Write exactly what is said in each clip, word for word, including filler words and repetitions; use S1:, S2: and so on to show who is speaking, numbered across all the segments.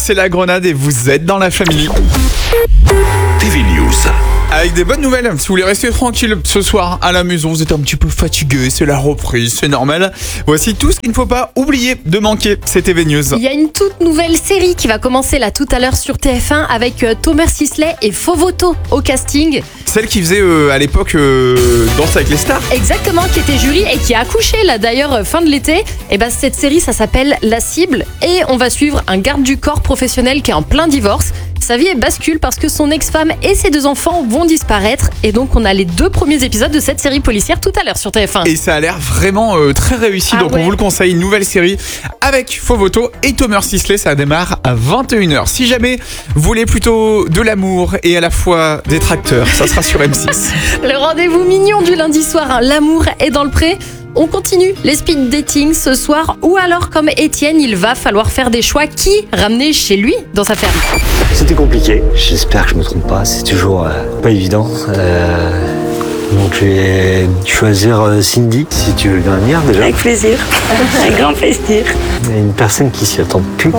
S1: C'est la Grenade et vous êtes dans la famille.
S2: T V News.
S1: Avec des bonnes nouvelles, si vous voulez rester tranquille ce soir à la maison, vous êtes un petit peu fatigué, c'est la reprise, c'est normal. Voici tout ce qu'il ne faut pas oublier de manquer, c'est T V News.
S3: Il y a une toute nouvelle série qui va commencer là tout à l'heure sur T F un avec euh, Thomas Sisley et Fovoto au casting.
S1: Celle qui faisait euh, à l'époque euh, Danse avec les stars.
S3: Exactement, qui était jury et qui a accouché là d'ailleurs euh, fin de l'été. Et bah cette série ça s'appelle La Cible et on va suivre un garde du corps professionnel qui est en plein divorce. Sa vie est bascule parce que son ex-femme et ses deux enfants vont disparaître. Et donc on a les deux premiers épisodes de cette série policière tout à l'heure sur T F un.
S1: Et ça a l'air vraiment euh, très réussi,
S3: Ah
S1: donc
S3: ouais.
S1: on vous le conseille, une nouvelle série avec Fovoto et Thomas Sisley, ça démarre à vingt et une heures. Si jamais vous voulez plutôt de l'amour et à la fois des tracteurs, ça sera sur M six.
S3: Le rendez-vous mignon du lundi soir, hein, l'amour est dans le pré. On continue les speed dating ce soir ou alors comme Étienne, il va falloir faire des choix. Qui ramener chez lui dans sa ferme?
S4: C'était compliqué. J'espère que je me trompe pas. C'est toujours euh, pas évident. Euh, donc je vais choisir euh, Cindy, si tu veux bien venir déjà.
S5: Avec plaisir, avec grand plaisir.
S4: Il y a une personne qui s'y attend plus.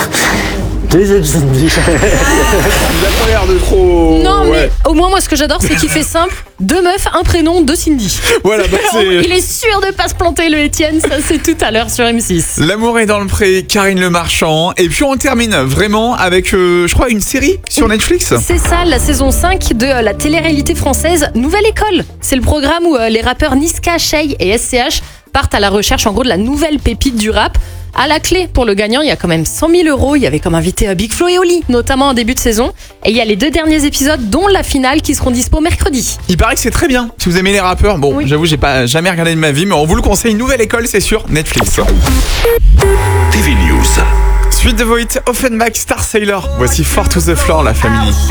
S4: Deuxième Cindy.
S1: Vous avez pas l'air de trop...
S3: Non
S1: Ouais.
S3: mais au moins moi ce que j'adore c'est qu'il fait simple. Deux meufs, un prénom, deux Cindy.
S1: Voilà, bah, c'est...
S3: Il est sûr de pas se planter le Étienne, ça c'est tout à l'heure sur M six.
S1: L'amour est dans le pré, Karine Le Marchand. Et puis on termine vraiment avec, euh, je crois, une série sur Netflix.
S3: C'est ça, la saison cinq de euh, la télé-réalité française Nouvelle École. C'est le programme où euh, les rappeurs Niska, Shay et S C H partent à la recherche en gros de la nouvelle pépite du rap. À la clé, pour le gagnant, il y a quand même cent mille euros. Il y avait comme invité euh, Big Flo et Oli, notamment en début de saison. Et il y a les deux derniers épisodes, dont la finale, qui seront dispo mercredi.
S1: Il paraît que c'est très bien. Si vous aimez les rappeurs, bon,
S3: Oui.
S1: j'avoue, j'ai pas jamais regardé de ma vie, mais on vous le conseille. Nouvelle École, c'est sur Netflix.
S2: T V News.
S1: Suite de vos hits, Offenbach, Star Sailor. Voici Four to the Floor, la famille.